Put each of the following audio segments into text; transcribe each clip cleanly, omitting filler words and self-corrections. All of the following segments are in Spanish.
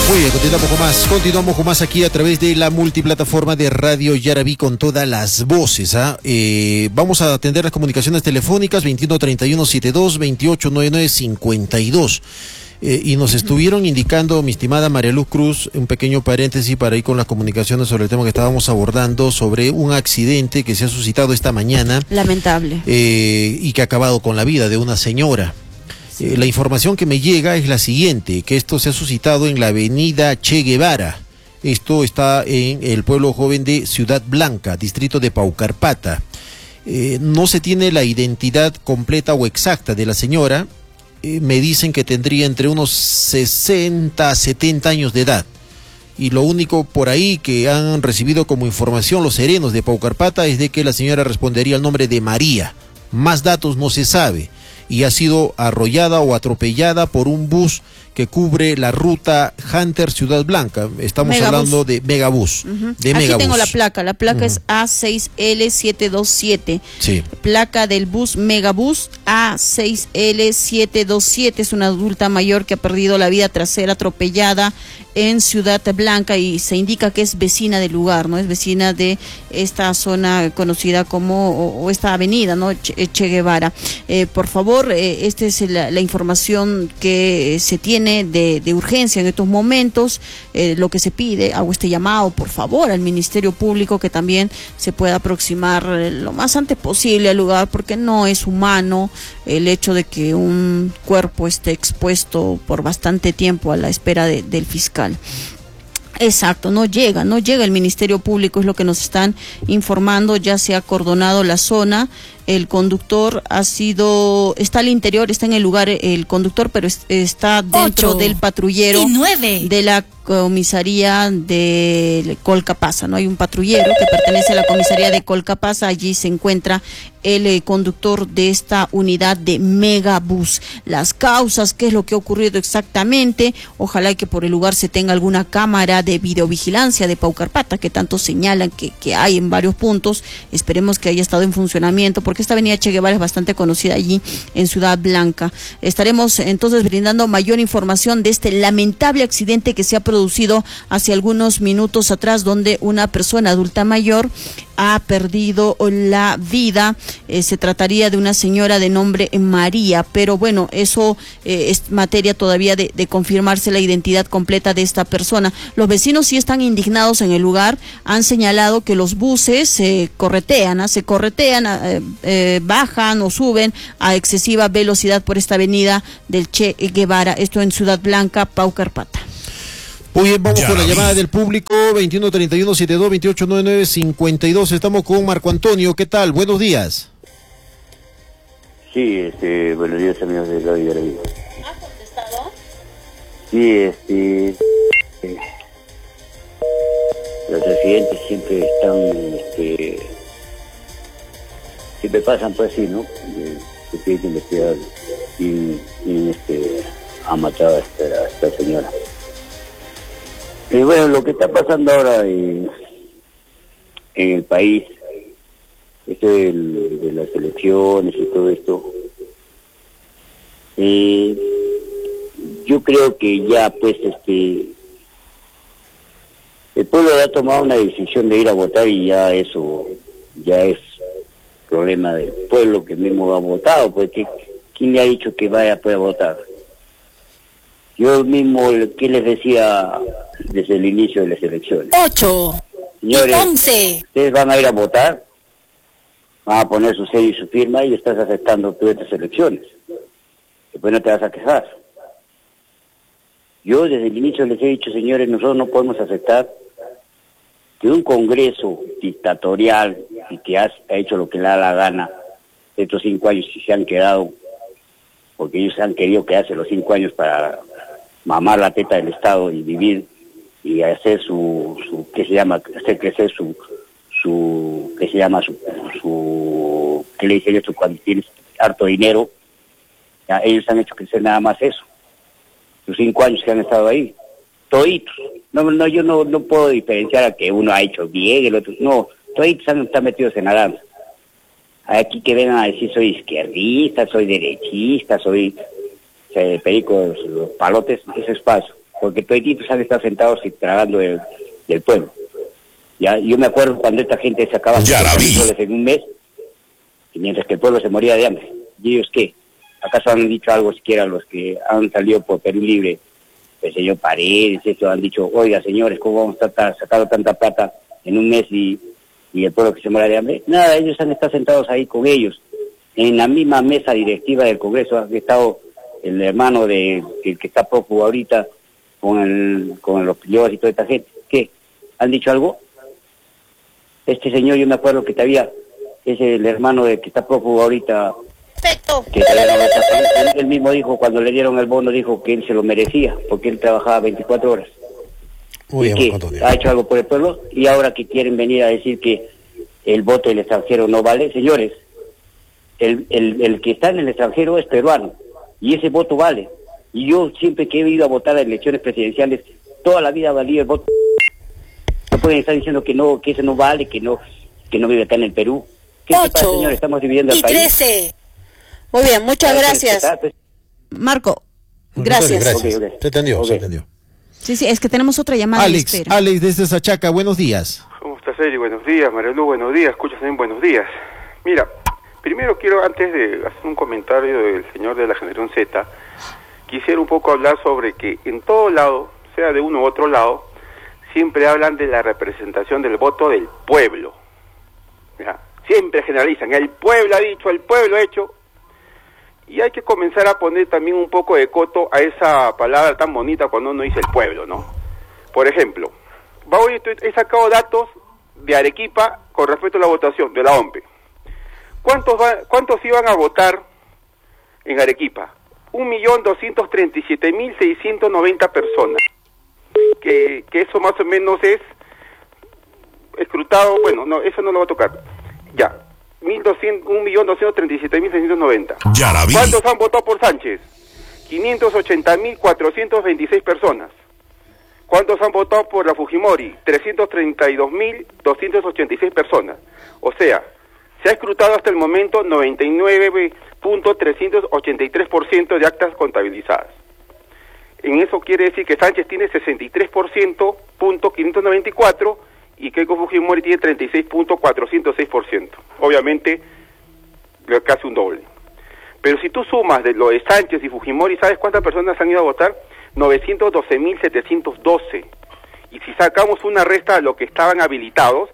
Muy bien, continuamos con más aquí a través de la multiplataforma de Radio Yaraví con todas las voces. Vamos a atender las comunicaciones telefónicas 213172, 289952. Y nos estuvieron indicando, mi estimada María Luz Cruz, un pequeño paréntesis para ir con las comunicaciones sobre el tema que estábamos abordando, sobre un accidente que se ha suscitado esta mañana. Lamentable. Y que ha acabado con la vida de una señora. La información que me llega es la siguiente, que esto se ha suscitado en la avenida Che Guevara. Esto está en el pueblo joven de Ciudad Blanca, distrito de Paucarpata. No se tiene la identidad completa o exacta de la señora. Me dicen que tendría entre unos 60 a 70 años de edad. Y lo único por ahí que han recibido como información los serenos de Paucarpata es de que la señora respondería al nombre de María. Más datos no se sabe. Y ha sido arrollada o atropellada por un bus que cubre la ruta Hunter Ciudad Blanca. Estamos hablando de Megabús. Aquí tengo la placa es A6L727. Sí. Placa del bus Megabús A6L727. Es una adulta mayor que ha perdido la vida tras ser atropellada en Ciudad Blanca y se indica que es vecina del lugar, ¿no? Es vecina de esta zona conocida como, o esta avenida, ¿no? Che Guevara. Por favor, esta es la información que se tiene de urgencia en estos momentos. Lo que se pide, hago este llamado, por favor, al Ministerio Público que también se pueda aproximar lo más antes posible al lugar, porque no es humano el hecho de que un cuerpo esté expuesto por bastante tiempo a la espera del fiscal. Exacto, no llega el Ministerio Público, es lo que nos están informando. Ya se ha acordonado la zona, el conductor está al interior, está en el lugar el conductor, pero está dentro del patrullero de la comisaría de Colcapasa, ¿no? Hay un patrullero que pertenece a la comisaría de Colcapasa, allí se encuentra el conductor de esta unidad de Megabús. Las causas, qué es lo que ha ocurrido exactamente, ojalá que por el lugar se tenga alguna cámara de videovigilancia de Paucarpata, que tanto señalan que hay en varios puntos. Esperemos que haya estado en funcionamiento, porque esta avenida Che Guevara es bastante conocida allí en Ciudad Blanca. Estaremos entonces brindando mayor información de este lamentable accidente que se ha producido hace algunos minutos atrás, donde una persona adulta mayor ha perdido la vida. Se trataría de una señora de nombre María, pero bueno, eso es materia todavía de confirmarse la identidad completa de esta persona. Los vecinos sí están indignados en el lugar, han señalado que los buses se corretean, bajan o suben a excesiva velocidad por esta avenida del Che Guevara, esto en Ciudad Blanca, Paucarpata. Muy bien, vamos con la llamada del público, 213172-289952. Estamos con Marco Antonio. ¿Qué tal? Buenos días. Sí, buenos días, amigos de Radio Yaraví. ¿Has contestado? Sí, los accidentes siempre están, siempre pasan pues así, ¿no? Se tiene que investigar quién ha matado a esta señora. Y bueno, lo que está pasando ahora en el país, esto de las elecciones y todo esto, yo creo que ya pues el pueblo ha tomado una decisión de ir a votar, y ya eso ya es problema del pueblo que mismo ha votado, porque ¿quién le ha dicho que vaya a poder votar? Yo mismo, ¿qué les decía desde el inicio de las elecciones? 8, señores, 11. Ustedes van a ir a votar, van a poner su sello y su firma, y estás aceptando tú estas elecciones. Después no te vas a quejar. Yo desde el inicio les he dicho, señores, nosotros no podemos aceptar que un Congreso dictatorial y que ha hecho lo que le da la gana estos 5 años, y se han quedado, porque ellos han querido quedarse los 5 años para mamar la teta del Estado y vivir y hacer hacer crecer ¿qué le dicen esto cuando tienes harto dinero? Ya, ellos han hecho crecer nada más eso. Los 5 años que han estado ahí, toditos. No, yo no puedo diferenciar a que uno ha hecho bien, el otro no, toditos están metidos en la danza. Aquí que vengan a decir soy izquierdista, soy derechista, soy perico, los palotes, ese es paso. porque todititos han estado sentados y tragando del pueblo. Ya, yo me acuerdo cuando esta gente sacaba sus soles en un mes, y mientras que el pueblo se moría de hambre. ¿Y ellos qué? ¿Acaso han dicho algo siquiera los que han salido por Perú Libre? El señor Paredes, eso han dicho, oiga señores, ¿cómo vamos a estar sacando tanta plata en un mes y el pueblo que se muera de hambre? Nada, ellos han estado sentados ahí con ellos. En la misma mesa directiva del Congreso ha estado el hermano de que está prófugo ahorita con los priores y toda esta gente. ¿Qué? ¿Han dicho algo? Este señor, yo me acuerdo que todavía es el hermano de que está prófugo ahorita. Perfecto. Que él mismo dijo, cuando le dieron el bono, dijo que él se lo merecía, porque él trabajaba 24 horas. Muy bien, que ha hecho algo por el pueblo, y ahora que quieren venir a decir que el voto del extranjero no vale. Señores, el que está en el extranjero es peruano, y ese voto vale. Y yo siempre que he ido a votar a elecciones presidenciales, toda la vida ha valido el voto. No pueden estar diciendo que no, que eso no vale, que no vive acá en el Perú. ¿Qué pasa, señor? Estamos dividiendo el país. 13. Muy bien, muchas gracias. Marco, gracias. Okay. Se entendió. Sí, es que tenemos otra llamada. Alex desde Sachaca, buenos días. ¿Cómo estás, Eli? Buenos días. Marilu, buenos días. Escuchas también, buenos días. Mira, primero quiero, antes de hacer un comentario del señor de la Generación Z, quisiera un poco hablar sobre que en todo lado, sea de uno u otro lado, siempre hablan de la representación del voto del pueblo. ¿Ya? Siempre generalizan, el pueblo ha dicho, el pueblo ha hecho, y hay que comenzar a poner también un poco de coto a esa palabra tan bonita cuando uno dice el pueblo, ¿no? Por ejemplo, hoy he sacado datos de Arequipa con respecto a la votación de la OMPE. ¿Cuántos iban a votar en Arequipa? 1.237.690 personas. Que eso más o menos es escrutado, bueno, no, eso no lo va a tocar. Ya, 1.237.690. ¿Cuántos han votado por Sánchez? 580.426 personas. ¿Cuántos han votado por la Fujimori? 332.286 personas. O sea, se ha escrutado hasta el momento 99.383% de actas contabilizadas. En eso quiere decir que Sánchez tiene 63.594 y Keiko Fujimori tiene 36.406%. Obviamente, casi un doble. Pero si tú sumas de lo de Sánchez y Fujimori, ¿sabes cuántas personas han ido a votar? 912.712. Y si sacamos una resta de lo que estaban habilitados,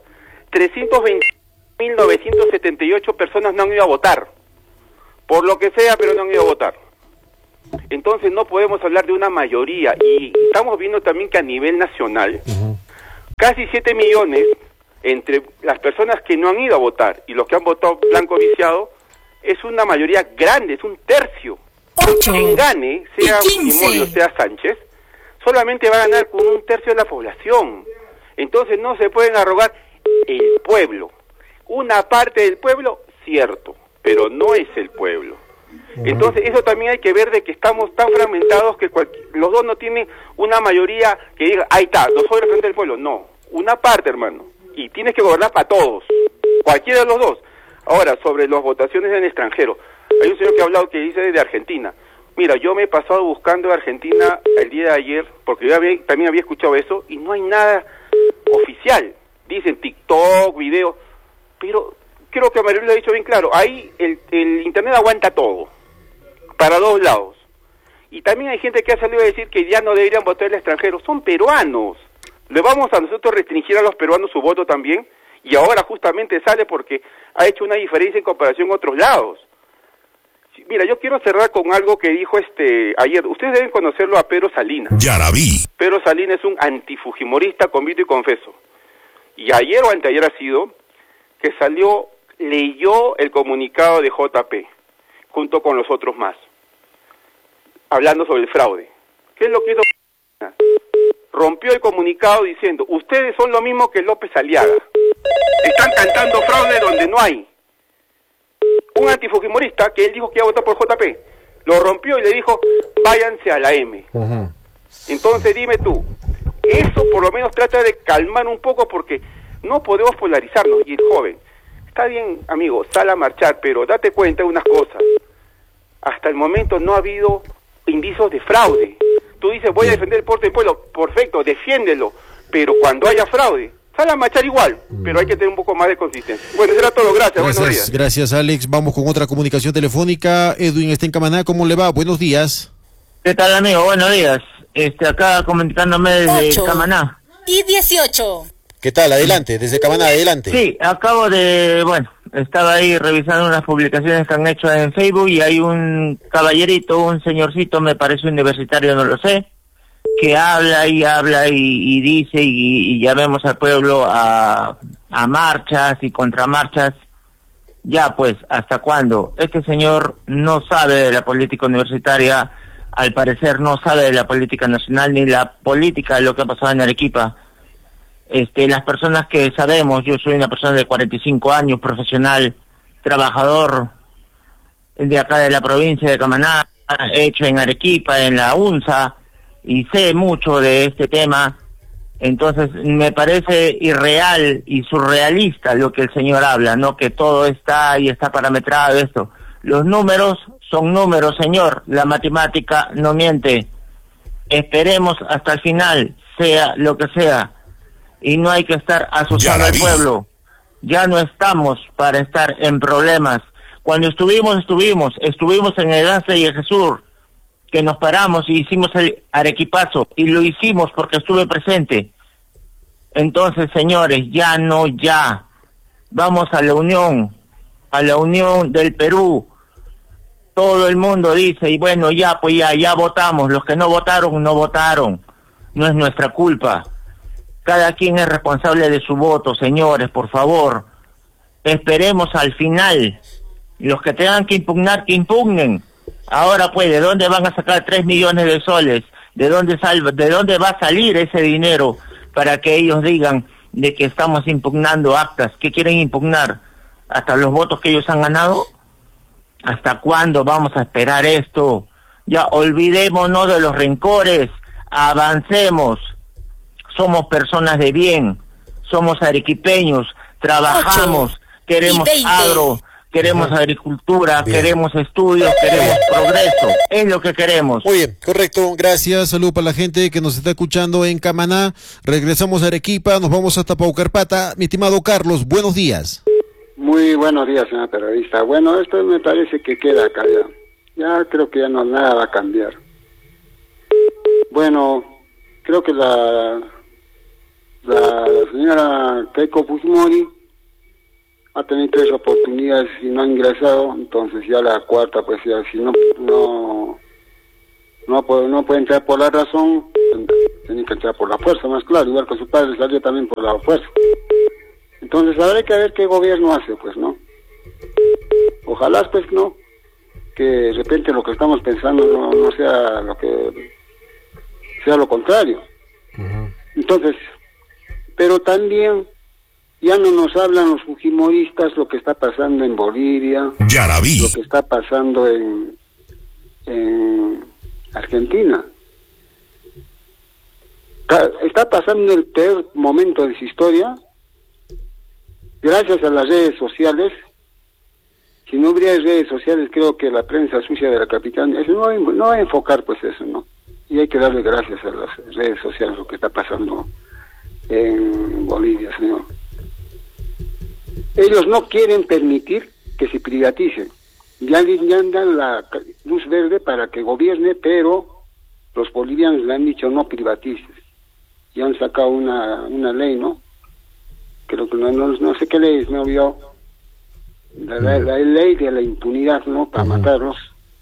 320.978 personas no han ido a votar. Por lo que sea, pero no han ido a votar. Entonces no podemos hablar de una mayoría, y estamos viendo también que a nivel nacional, casi 7 millones entre las personas que no han ido a votar y los que han votado blanco viciado, es una mayoría grande, es un tercio. Quien gane, sea Fujimori o sea Sánchez, solamente va a ganar con un tercio de la población. Entonces no se pueden arrogar el pueblo. Una parte del pueblo, cierto, pero no es el pueblo. Entonces eso también hay que ver, de que estamos tan fragmentados que los dos no tienen una mayoría que diga, ahí está, no soy representante del pueblo. No, una parte, hermano, y tienes que gobernar para todos, cualquiera de los dos. Ahora, sobre las votaciones en el extranjero, hay un señor que ha hablado, que dice de Argentina. Mira, yo me he pasado buscando Argentina el día de ayer, porque yo también había escuchado eso, y no hay nada oficial. Dicen TikTok, video, pero creo que Mario lo ha dicho bien claro, ahí el internet aguanta todo, para dos lados. Y también hay gente que ha salido a decir que ya no deberían votar el extranjero, son peruanos. ¿Le vamos a nosotros restringir a los peruanos su voto también? Y ahora justamente sale porque ha hecho una diferencia en comparación a otros lados. Mira, yo quiero cerrar con algo que dijo ayer. Ustedes deben conocerlo a Pedro Salinas. Ya la vi. Pedro Salinas es un antifujimorista, convito y confeso. Y ayer o anteayer ha sido que leyó el comunicado de JP, junto con los otros más, hablando sobre el fraude. ¿Qué es lo que hizo? Rompió el comunicado diciendo, ustedes son lo mismo que López Aliaga. Están cantando fraude donde no hay. Un antifujimorista, que él dijo que iba a votar por JP, lo rompió y le dijo, váyanse a la M. Entonces dime tú, eso por lo menos trata de calmar un poco, porque no podemos polarizarnos. Y el joven, está bien, amigo, sal a marchar, pero date cuenta de unas cosas. Hasta el momento no ha habido indicios de fraude. tú dices, voy a defender el porte del pueblo, perfecto, defiéndelo, pero cuando haya fraude, sale a marchar igual, pero hay que tener un poco más de consistencia. Bueno, eso era todo, gracias, buenos días. Gracias, Alex. Vamos con otra comunicación telefónica. Edwin está en Camaná, ¿cómo le va? Buenos días. ¿Qué tal, amigo? Buenos días. Acá comunicándome desde Camaná. Y 18. ¿Qué tal? Adelante, desde Camaná, adelante. Sí, estaba ahí revisando unas publicaciones que han hecho en Facebook y hay un caballerito, un señorcito, me parece universitario, no lo sé, que habla y dice y llamemos al pueblo a marchas y contramarchas. Ya pues, ¿hasta cuándo? Este señor no sabe de la política universitaria, al parecer no sabe de la política nacional ni la política de lo que ha pasado en Arequipa. Las personas que sabemos, yo soy una persona de 45 años, profesional, trabajador de acá de la provincia de Camaná, hecho en Arequipa, en la UNSA, y sé mucho de este tema. Entonces me parece irreal y surrealista lo que el señor habla, ¿no? Que todo está parametrado esto. Los números son números, señor, la matemática no miente. Esperemos hasta el final, sea lo que sea. Y no hay que estar asustando al pueblo. Ya no estamos para estar en problemas. Cuando estuvimos en el Lance y el Jesús, que nos paramos y hicimos el arequipazo, y lo hicimos porque estuve presente. Entonces, señores, ya. Vamos a la unión del Perú. Todo el mundo dice, y bueno, ya votamos. Los que no votaron, no votaron. No es nuestra culpa. Cada quien es responsable de su voto, señores, por favor. Esperemos al final. Los que tengan que impugnar, que impugnen. Ahora pues, ¿de dónde van a sacar 3 millones de soles? ¿De dónde va a salir ese dinero para que ellos digan de que estamos impugnando actas? ¿Qué quieren impugnar? ¿Hasta los votos que ellos han ganado? ¿Hasta cuándo vamos a esperar esto? Ya olvidémonos de los rencores. Avancemos. Somos personas de bien, somos arequipeños, trabajamos, queremos agro, queremos agricultura, queremos estudios, queremos progreso, es lo que queremos. Muy bien, correcto, gracias, salud para la gente que nos está escuchando en Camaná. Regresamos a Arequipa, nos vamos hasta Paucarpata. Mi estimado Carlos, buenos días. Muy buenos días, señor periodista. Bueno, esto me parece que queda acá ya. Ya creo que ya no nada va a cambiar. Bueno, creo que la señora Keiko Fujimori ha tenido 3 oportunidades y no ha ingresado, entonces ya la cuarta, pues ya si no puede entrar por la razón, tiene que entrar por la fuerza, más claro, igual que su padre salió también por la fuerza. Entonces habrá que ver qué gobierno hace, pues, ¿no? Ojalá, pues, ¿no? Que de repente lo que estamos pensando no sea lo contrario. Entonces, pero también ya no nos hablan los fujimoristas lo que está pasando en Bolivia, ya la vi. Lo que está pasando en Argentina. Está pasando el peor momento de su historia gracias a las redes sociales. Si no hubiera redes sociales, creo que la prensa sucia de la capital no va a enfocar pues eso, ¿no? Y hay que darle gracias a las redes sociales lo que está pasando en Bolivia, señor. Ellos no quieren permitir que se privatice. Ya dan la luz verde para que gobierne, pero los bolivianos le han dicho no privatices. Y han sacado una ley, ¿no? Creo que no sé qué ley, me olvidó. La ley de la impunidad, ¿no? Para matarlos.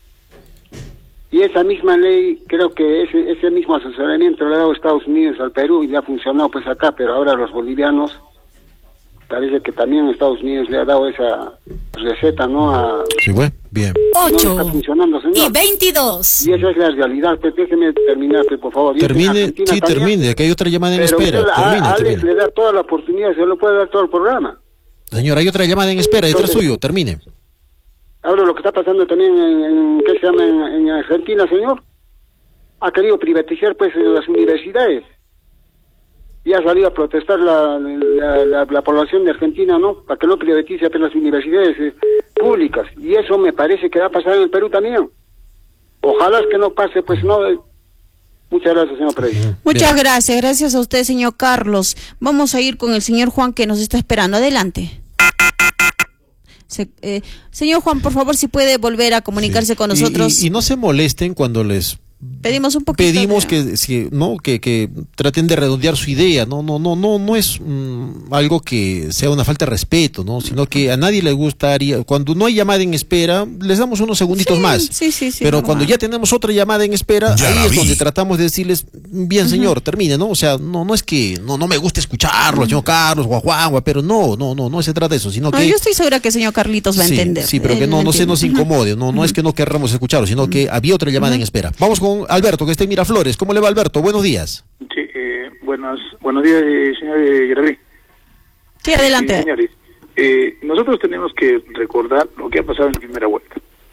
Y esa misma ley, creo que ese mismo asesoramiento le ha dado Estados Unidos al Perú y ya ha funcionado pues acá, pero ahora los bolivianos, parece que también Estados Unidos le ha dado esa receta, ¿no? Sí, bueno, bien. 8 no está funcionando, señor. Y 22. Y esa es la realidad, pues déjeme terminar, por favor. Termine, sí, termine, que hay otra llamada en espera. A Alex le da toda la oportunidad, se lo puede dar todo el programa. Señor, hay otra llamada en espera, detrás suyo, termine. Ahora lo que está pasando también en Argentina, señor, ha querido privatizar pues las universidades y ha salido a protestar la población de Argentina, ¿no? Para que no privatice las universidades públicas, y eso me parece que va a pasar en el Perú también. Ojalá que no pase, pues no, Muchas gracias, señor presidente. Muchas gracias. Gracias a usted, señor Carlos. Vamos a ir con el señor Juan, que nos está esperando. Adelante. Señor Juan, por favor, si puede volver a comunicarse con nosotros. Y no se molesten cuando les pedimos un poquito. Pedimos que traten de redondear su idea. No es algo que sea una falta de respeto, ¿no? Sino que a nadie le gustaría, cuando no hay llamada en espera, les damos unos segunditos más. Sí, pero cuando ya tenemos otra llamada en espera, ahí es donde tratamos de decirles, bien, señor, termine, ¿no? O sea, no es que no me guste escucharlo, señor Carlos, guajuangua, pero no se trata de eso, sino que yo estoy segura que el señor Carlitos va a entender. Sí, pero que no se nos incomode, no es que no querramos escucharlo, sino que había otra llamada en espera. Vamos con Alberto, que está en Miraflores. ¿Cómo le va, Alberto? Buenos días. Sí, buenos días, señor Yaraví. Sí, adelante. Sí, señores, nosotros tenemos que recordar lo que ha pasado en la primera vuelta.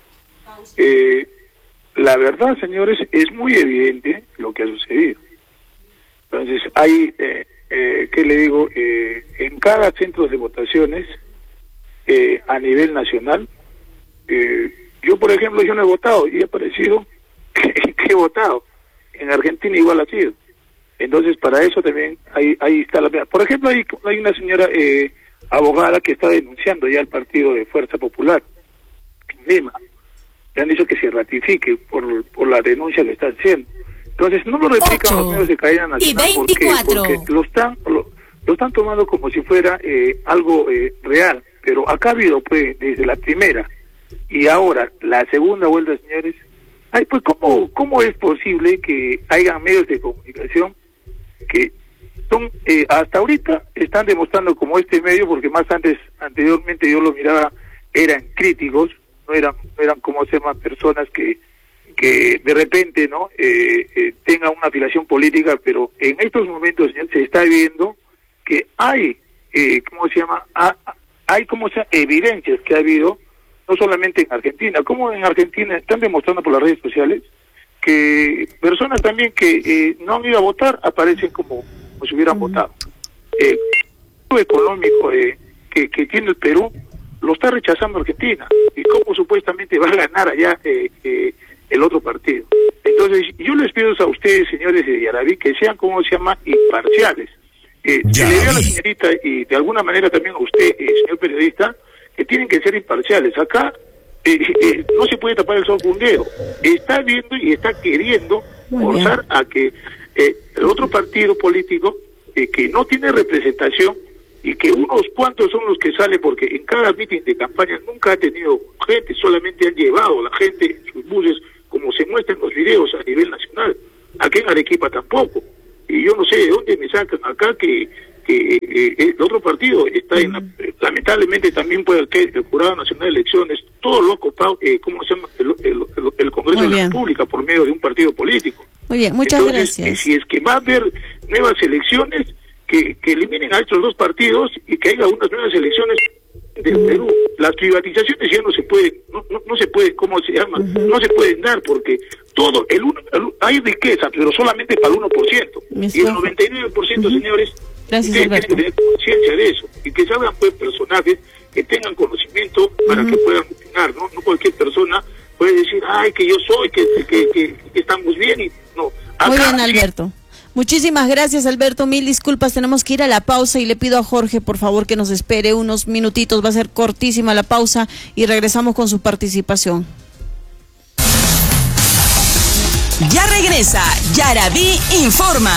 La verdad, señores, es muy evidente lo que ha sucedido. Entonces, hay, ¿qué le digo? En cada centro de votaciones, a nivel nacional, yo, por ejemplo, yo no he votado y he aparecido que he votado. En Argentina igual ha sido. Entonces, para eso también ahí está la pena. Por ejemplo, hay una señora abogada que está denunciando ya al partido de Fuerza Popular en Lima. Le han dicho que se ratifique por la denuncia que está haciendo. Entonces, no lo replican los medios de cadena nacional. Porque lo están tomando como si fuera algo real. Pero acá ha habido, pues, desde la primera y ahora la segunda vuelta, señores. Ay, pues, ¿cómo es posible que haya medios de comunicación que son, hasta ahorita están demostrando como este medio, porque más anteriormente yo lo miraba, eran críticos, no eran como se llama, personas que de repente no tengan una afiliación política, pero en estos momentos, señor, se está viendo que hay, hay evidencias que ha habido, no solamente en Argentina, como en Argentina están demostrando por las redes sociales que personas también que no han ido a votar aparecen como si hubieran votado. El económico que tiene el Perú lo está rechazando Argentina, y cómo supuestamente va a ganar allá el otro partido. Entonces, yo les pido a ustedes, señores de Yaraví, que sean, imparciales. Se le dio a la señorita, y de alguna manera también a usted, señor periodista, que tienen que ser imparciales. Acá no se puede tapar el sol con un dedo. Está viendo y está queriendo forzar a que el otro partido político que no tiene representación, y que unos cuantos son los que salen, porque en cada mitin de campaña nunca ha tenido gente, solamente han llevado a la gente en sus buses, como se muestra en los videos a nivel nacional. Aquí en Arequipa tampoco. Y yo no sé de dónde me sacan acá que el otro partido está lamentablemente también puede que el Jurado Nacional de Elecciones, todo lo ha ocupado, el Congreso de la República por medio de un partido político. Muy bien, muchas gracias. Si es que va a haber nuevas elecciones, que eliminen a estos dos partidos y que haya unas nuevas elecciones del Perú. Las privatizaciones ya no se pueden, no se puede, no se pueden dar, porque todo, hay riqueza, pero solamente para el 1%. Y el 99%, señores, gracias, tienen que tener conciencia de eso, y que salgan pues personajes que tengan conocimiento para que puedan opinar, ¿no? No cualquier persona puede decir, ay, que yo soy, que estamos bien, y no. Acá, muy bien, Alberto. Muchísimas gracias, Alberto, mil disculpas, tenemos que ir a la pausa y le pido a Jorge, por favor, que nos espere unos minutitos, va a ser cortísima la pausa y regresamos con su participación. Ya regresa, Yaraví Informa.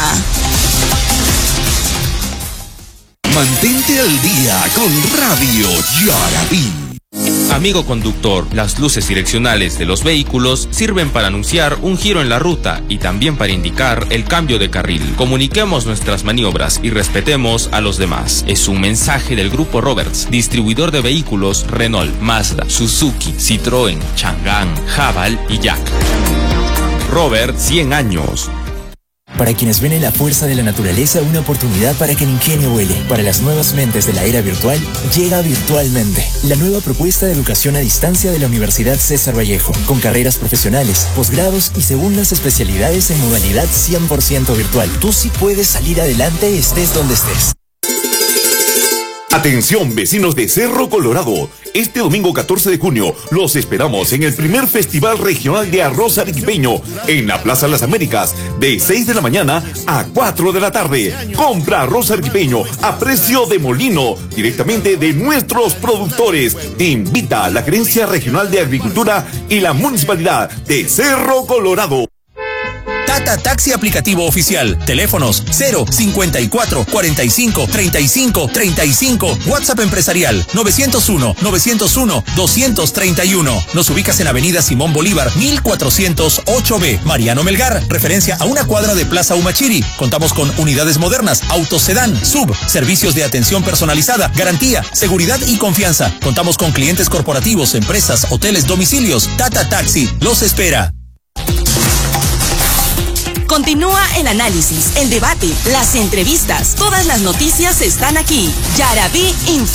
Mantente al día con Radio Yaraví. Amigo conductor, las luces direccionales de los vehículos sirven para anunciar un giro en la ruta y también para indicar el cambio de carril. Comuniquemos nuestras maniobras y respetemos a los demás. Es un mensaje del Grupo Roberts, distribuidor de vehículos Renault, Mazda, Suzuki, Citroën, Chang'an, Haval y Jack. Robert, 100 años. Para quienes ven en la fuerza de la naturaleza una oportunidad para que el ingenio vuele. Para las nuevas mentes de la era virtual, llega Virtualmente, la nueva propuesta de educación a distancia de la Universidad César Vallejo, con carreras profesionales, posgrados y segundas especialidades en modalidad 100% virtual. Tú sí puedes salir adelante estés donde estés. Atención, vecinos de Cerro Colorado. Este domingo 14 de junio los esperamos en el primer Festival Regional de Arroz Arequipeño en la Plaza Las Américas de 6 de la mañana a 4 de la tarde. Compra arroz arequipeño a precio de molino directamente de nuestros productores. Te invita la Gerencia Regional de Agricultura y la Municipalidad de Cerro Colorado. Tata Taxi aplicativo oficial. Teléfonos 054 45 35 35. WhatsApp empresarial 901 231. Nos ubicas en Avenida Simón Bolívar 1408B. Mariano Melgar, referencia a una cuadra de Plaza Humachiri. Contamos con unidades modernas, autos sedán, sub, servicios de atención personalizada, garantía, seguridad y confianza. Contamos con clientes corporativos, empresas, hoteles, domicilios. Tata Taxi los espera. Continúa el análisis, el debate, las entrevistas. Todas las noticias están aquí. Yarabí Informa.